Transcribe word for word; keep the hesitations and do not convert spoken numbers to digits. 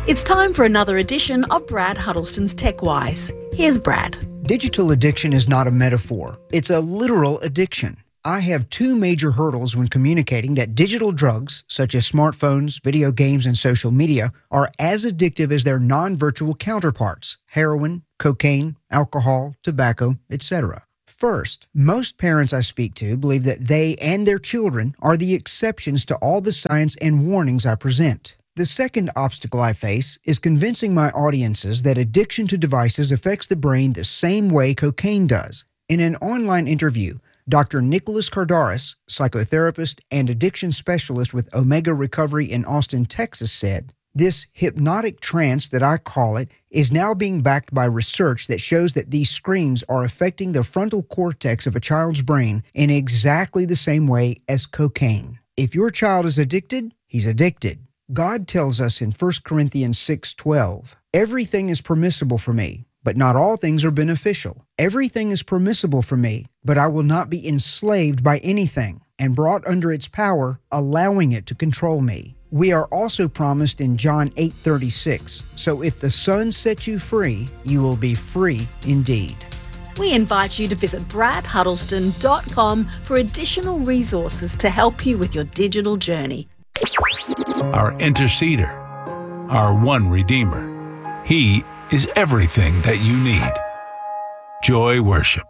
It's time for another edition of Brad Huddleston's TechWise. Here's Brad. Digital addiction is not a metaphor. It's a literal addiction. I have two major hurdles when communicating that digital drugs, such as smartphones, video games, and social media, are as addictive as their non-virtual counterparts, heroin, cocaine, alcohol, tobacco, et cetera. First, most parents I speak to believe that they and their children are the exceptions to all the science and warnings I present. The second obstacle I face is convincing my audiences that addiction to devices affects the brain the same way cocaine does. In an online interview, Doctor Nicholas Kardaras, psychotherapist and addiction specialist with Omega Recovery in Austin, Texas, said, "This hypnotic trance that I call it is now being backed by research that shows that these screens are affecting the frontal cortex of a child's brain in exactly the same way as cocaine. If your child is addicted, he's addicted." God tells us in First Corinthians six twelve, "Everything is permissible for me, but not all things are beneficial. Everything is permissible for me, but I will not be enslaved by anything and brought under its power, allowing it to control me." We are also promised in John eight thirty-six, "So if the Son sets you free, you will be free indeed." We invite you to visit brad huddleston dot com for additional resources to help you with your digital journey. Our interceder, our one Redeemer. He is everything that you need. Joy Worship.